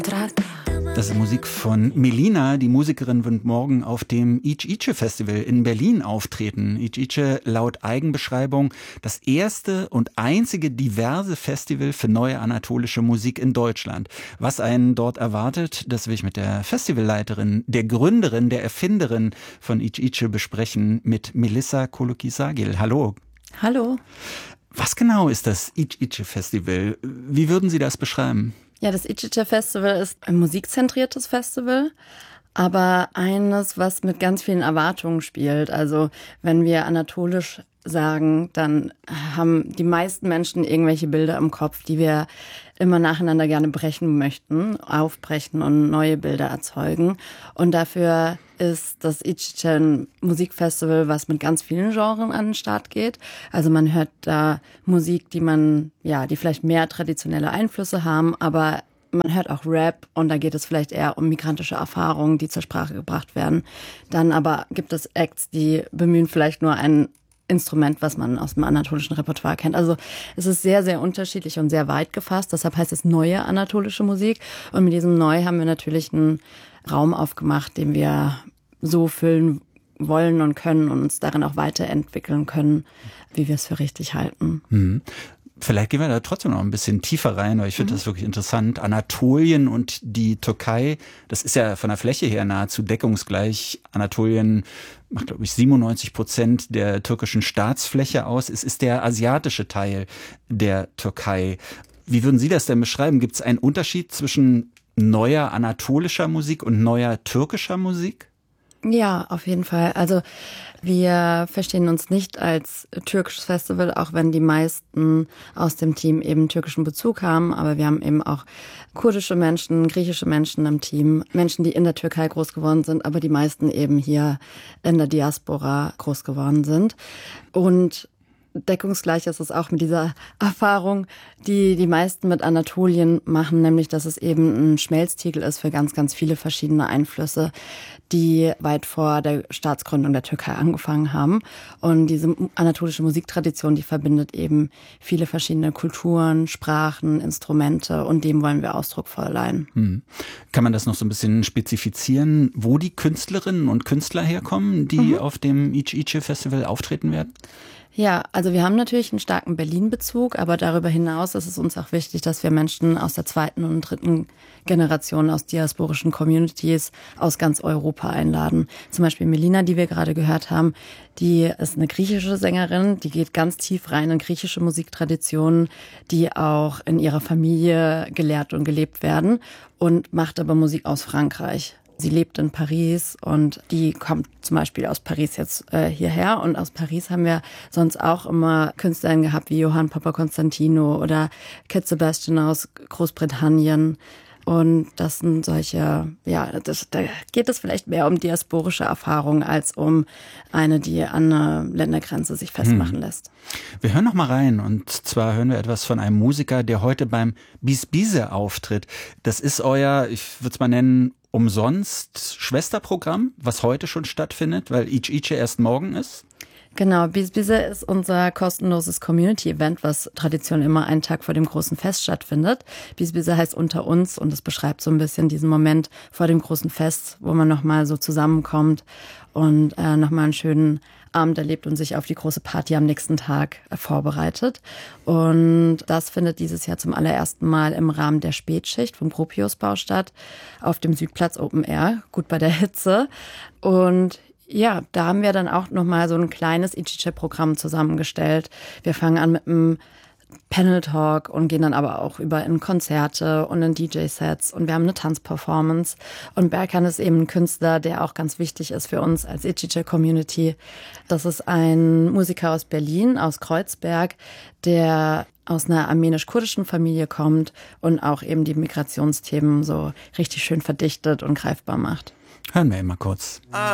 Das ist Musik von Melina. Die Musikerin wird morgen auf dem İç-İçe Festival in Berlin auftreten. İç-İçe laut Eigenbeschreibung das erste und einzige diverse Festival für neue anatolische Musik in Deutschland. Was einen dort erwartet, das will ich mit der Festivalleiterin, der Gründerin, der Erfinderin von İç-İçe besprechen, mit Melissa Kolokisagil. Hallo. Hallo. Was genau ist das İç-İçe Festival? Wie würden Sie das beschreiben? Ja, das İç-İçe Festival ist ein musikzentriertes Festival, aber eines, was mit ganz vielen Erwartungen spielt. Also wenn wir anatolisch sagen, dann haben die meisten Menschen irgendwelche Bilder im Kopf, die wir immer nacheinander gerne brechen möchten, aufbrechen und neue Bilder erzeugen. Und dafür ist das İç-İçe ein Musikfestival, was mit ganz vielen Genres an den Start geht. Also man hört da Musik, die vielleicht mehr traditionelle Einflüsse haben, aber man hört auch Rap und da geht es vielleicht eher um migrantische Erfahrungen, die zur Sprache gebracht werden. Dann aber gibt es Acts, die bemühen vielleicht nur ein Instrument, was man aus dem anatolischen Repertoire kennt. Also es ist sehr, sehr unterschiedlich und sehr weit gefasst. Deshalb heißt es neue anatolische Musik. Und mit diesem Neu haben wir natürlich einen Raum aufgemacht, den wir so füllen wollen und können und uns darin auch weiterentwickeln können, wie wir es für richtig halten. Mhm. Vielleicht gehen wir da trotzdem noch ein bisschen tiefer rein, weil ich finde das wirklich interessant. Anatolien und die Türkei, das ist ja von der Fläche her nahezu deckungsgleich. Anatolien macht, glaube ich, 97% der türkischen Staatsfläche aus. Es ist der asiatische Teil der Türkei. Wie würden Sie das denn beschreiben? Gibt es einen Unterschied zwischen neuer anatolischer Musik und neuer türkischer Musik? Ja, auf jeden Fall. Also wir verstehen uns nicht als türkisches Festival, auch wenn die meisten aus dem Team eben türkischen Bezug haben. Aber wir haben eben auch kurdische Menschen, griechische Menschen im Team, Menschen, die in der Türkei groß geworden sind, aber die meisten eben hier in der Diaspora groß geworden sind. Und deckungsgleich ist es auch mit dieser Erfahrung, die die meisten mit Anatolien machen, nämlich dass es eben ein Schmelztiegel ist für ganz, ganz viele verschiedene Einflüsse, die weit vor der Staatsgründung der Türkei angefangen haben. Und diese anatolische Musiktradition, die verbindet eben viele verschiedene Kulturen, Sprachen, Instrumente und dem wollen wir Ausdruck verleihen. Kann man das noch so ein bisschen spezifizieren, wo die Künstlerinnen und Künstler herkommen, die auf dem İç-İçe Festival auftreten werden? Ja, also wir haben natürlich einen starken Berlin-Bezug, aber darüber hinaus ist es uns auch wichtig, dass wir Menschen aus der zweiten und dritten Generation aus diasporischen Communities aus ganz Europa einladen. Zum Beispiel Melina, die wir gerade gehört haben, die ist eine griechische Sängerin, die geht ganz tief rein in griechische Musiktraditionen, die auch in ihrer Familie gelehrt und gelebt werden und macht aber Musik aus Frankreich. Sie lebt in Paris und die kommt zum Beispiel aus Paris jetzt hierher. Und aus Paris haben wir sonst auch immer Künstlerinnen gehabt wie Johann Papakonstantino oder Kid Sebastian aus Großbritannien. Und das sind solche, da geht es vielleicht mehr um diasporische Erfahrungen als um eine, die an einer Ländergrenze sich festmachen lässt. Wir hören noch mal rein und zwar hören wir etwas von einem Musiker, der heute beim Bis Bise auftritt. Das ist euer, ich würde es mal nennen, umsonst Schwesterprogramm, was heute schon stattfindet, weil İç-İçe erst morgen ist. Genau, Bis Bise ist unser kostenloses Community-Event, was traditionell immer einen Tag vor dem großen Fest stattfindet. Bis Bise heißt unter uns und es beschreibt so ein bisschen diesen Moment vor dem großen Fest, wo man nochmal so zusammenkommt und nochmal einen schönen Abend erlebt und sich auf die große Party am nächsten Tag vorbereitet. Und das findet dieses Jahr zum allerersten Mal im Rahmen der Spätschicht vom Gropiusbau statt, auf dem Südplatz Open Air, gut bei der Hitze. Und ja, da haben wir dann auch nochmal so ein kleines İç-İçe-Programm zusammengestellt. Wir fangen an mit einem Panel-Talk und gehen dann aber auch über in Konzerte und in DJ-Sets und wir haben eine Tanzperformance. Und Berkan ist eben ein Künstler, der auch ganz wichtig ist für uns als İç-İçe-Community. Das ist ein Musiker aus Berlin, aus Kreuzberg, der aus einer armenisch-kurdischen Familie kommt und auch eben die Migrationsthemen so richtig schön verdichtet und greifbar macht. Hören wir mal kurz.